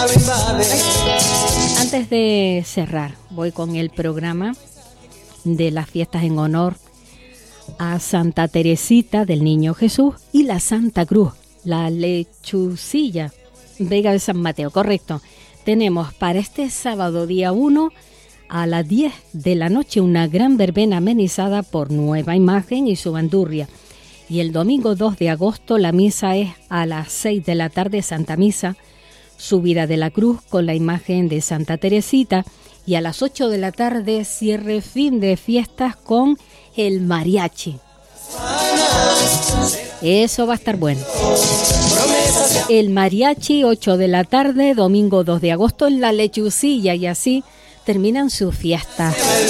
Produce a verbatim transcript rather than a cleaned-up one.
Antes de cerrar, voy con el programa de las fiestas en honor a Santa Teresita del Niño Jesús y la Santa Cruz, la Lechucilla, Vega de San Mateo, correcto. Tenemos para este sábado día uno a las diez de la noche una gran verbena amenizada por Nueva Imagen y su bandurria. Y el domingo dos de agosto la misa es a las seis de la tarde, Santa Misa, subida de la cruz con la imagen de Santa Teresita, y a las ocho de la tarde cierre fin de fiestas con el mariachi. Eso va a estar bueno. El mariachi, ocho de la tarde, domingo dos de agosto en la Lechucilla, y así terminan sus fiestas.